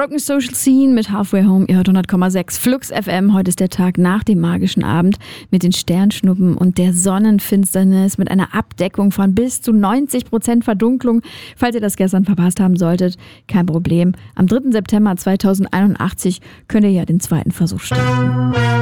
Broken Social Scene mit Halfway Home, ihr hört 100,6 Flux FM. Heute ist der Tag nach dem magischen Abend mit den Sternschnuppen und der Sonnenfinsternis mit einer Abdeckung von bis zu 90% Verdunklung. Falls ihr das gestern verpasst haben solltet, kein Problem. Am 3. September 2081 könnt ihr ja den zweiten Versuch starten.